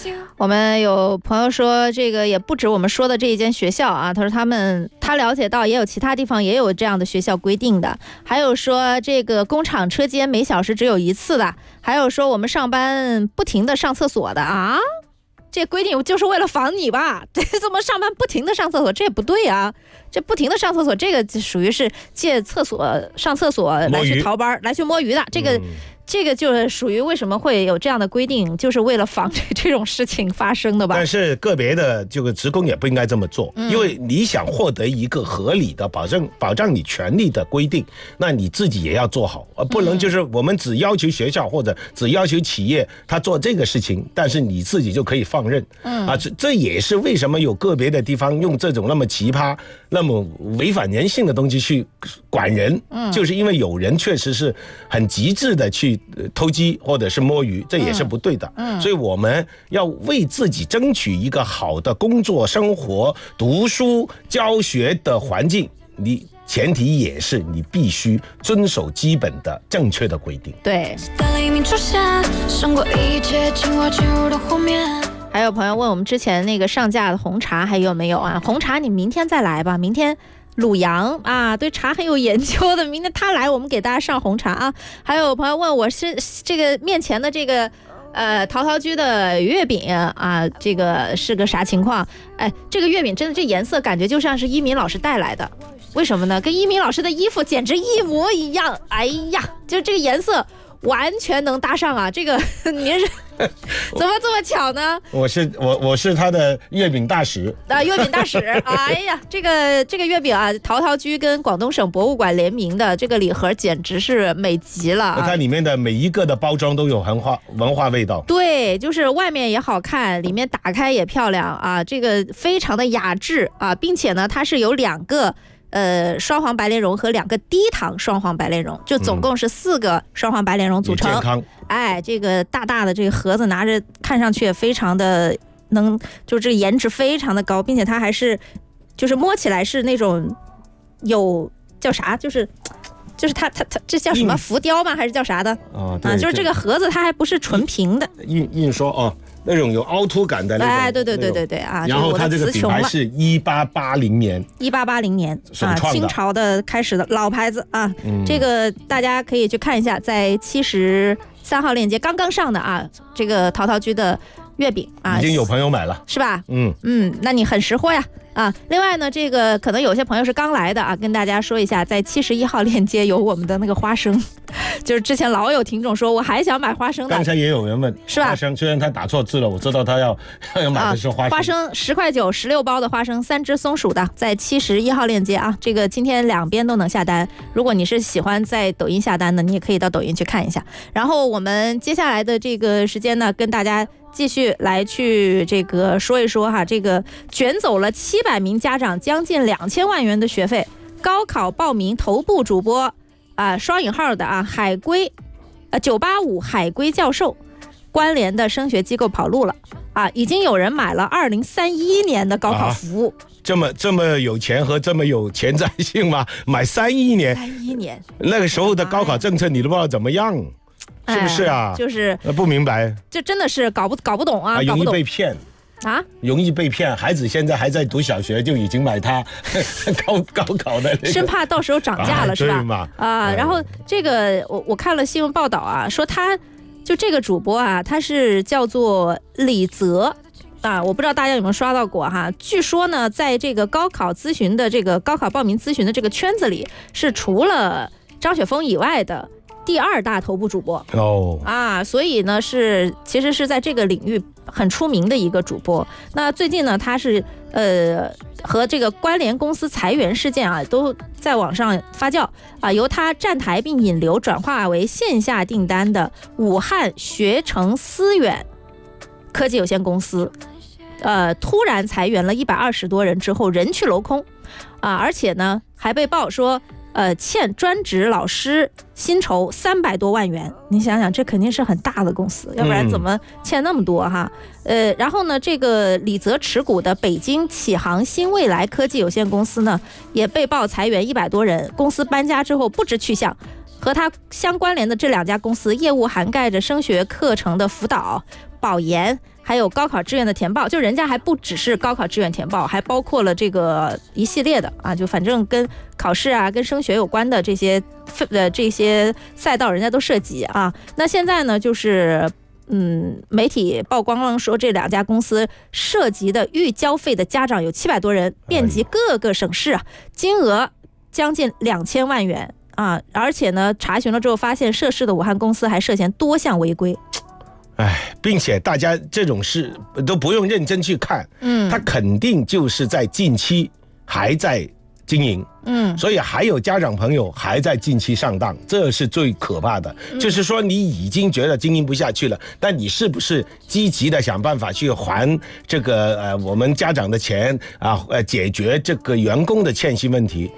我们有朋友说，这个也不止我们说的这一间学校啊，他说他了解到也有其他地方也有这样的学校规定的，还有说这个工厂车间每小时只有1次的，还有说我们上班不停的上厕所的啊。这规定就是为了防你吧？这怎么上班不停的上厕所？这也不对啊！这不停的上厕所，这个属于是借上厕所来去逃班、来去摸鱼的。这个就是属于为什么会有这样的规定，就是为了防止这种事情发生的吧。 但是个别的这个职工也不应该这么做，因为你想获得一个合理的保障你权利的规定，那你自己也要做好，而不能就是我们只要求学校或者只要求企业他做这个事情，但是你自己就可以放任。这也是为什么有个别的地方用这种那么奇葩、那么违反人性的东西去管人，就是因为有人确实是很极致的去偷鸡或者是摸鱼，这也是不对的。所以我们要为自己争取一个好的工作、生活、读书、教学的环境，你前提也是你必须遵守基本的正确的规定。 对。还有朋友问我们之前那个上架的红茶还有没有啊？红茶你明天再来吧，明天鲁阳啊，对茶很有研究的，明天他来我们给大家上红茶啊。还有朋友问我是这个面前的这个陶陶居的月饼啊，这个是个啥情况？哎，这个月饼真的这颜色感觉就像是一鸣老师带来的，为什么呢？跟一鸣老师的衣服简直一模一样。哎呀，就这个颜色完全能搭上啊！这个您是怎么这么巧呢？ 我是他的月饼大使啊，月饼大使。哎呀，这个月饼啊，陶陶居跟广东省博物馆联名的这个礼盒简直是美极了啊！ 它里面的每一个的包装都有文化味道。 对，就是外面也好看，里面打开也漂亮啊，这个非常的雅致啊，并且呢，它是有2个。双黄白莲蓉和2个低糖双黄白莲蓉，就总共是4个双黄白莲蓉组成。 健康。 哎，这个大大的这个盒子拿着，看上去也非常的就是这个颜值非常的高，并且它还是，就是摸起来是那种有叫啥，就是它这叫什么浮雕吗？还是叫啥的？对，就是这个盒子它还不是纯平的， 印说哦。那种有凹凸感的那种， 哎，对啊！ 然后它这个品牌是1880年啊，清朝的开始的老牌子啊。这个大家可以去看一下，在73号链接刚刚上的啊，这个陶陶居的月饼啊， 已经有朋友买了， 是吧？那你很识货呀。啊，另外呢，这个可能有些朋友是刚来的啊，跟大家说一下，在71号链接有我们的那个花生，就是之前老有听众说我还想买花生的， 刚才也有人问， 是吧？ 花生虽然他打错字了，我知道他要买的是花生。 花生10块9 16包的花生，3只松鼠的，在71号链接啊，这个今天2边都能下单。如果你是喜欢在抖音下单的，你也可以到抖音去看一下。然后我们接下来的这个时间呢，跟大家继续来去这个说一说哈，这个卷走了700名家长将近2000万元的学费，高考报名头部主播啊，双引号的啊，海归985海归教授关联的升学机构跑路了啊，已经有人买了2031年的高考服务。 这么有钱和这么有前瞻性吗？买31年，那个时候的高考政策你都不知道怎么样。是不是啊？ 就是不明白， 这真的是搞不懂啊， 容易被骗啊， 容易被骗。孩子现在还在读小学，就已经买他高考的， 生怕到时候涨价了，是吧？然后这个我看了新闻报道啊，说他就这个主播啊，他是叫做李泽啊，我不知道大家有没有刷到过哈。据说呢，在这个高考咨询的这个高考报名咨询的这个圈子里，是除了张雪峰以外的第2大头部主播所以呢其实是在这个领域很出名的一个主播。那最近呢，他是和这个关联公司裁员事件啊，都在网上发酵啊，由他站台并引流转化为线下订单的武汉学成思远科技有限公司，突然裁员了120多人之后人去楼空啊，而且呢还被曝说欠专职老师薪酬300多万元，你想想，这肯定是很大的公司，要不然怎么欠那么多哈？然后呢，这个李泽持股的北京启航新未来科技有限公司呢，也被曝裁员100多人，公司搬家之后不知去向。和它相关联的这2家公司业务涵盖着升学课程的辅导、保研， 还有高考志愿的填报，就人家还不只是高考志愿填报，还包括了这个一系列的啊，就反正跟考试啊、跟升学有关的这些赛道，人家都涉及啊。那现在呢，就是媒体曝光说这2家公司涉及的预交费的家长有700多人，遍及各个省市，金额将近2000万元啊！而且呢，查询了之后发现，涉事的武汉公司还涉嫌多项违规。 并且大家这种事都不用认真去看，他肯定就是在近期还在经营，所以还有家长朋友还在近期上当，这是最可怕的。就是说你已经觉得经营不下去了，但你是不是积极的想办法去还这个我们家长的钱啊，解决这个员工的欠薪问题？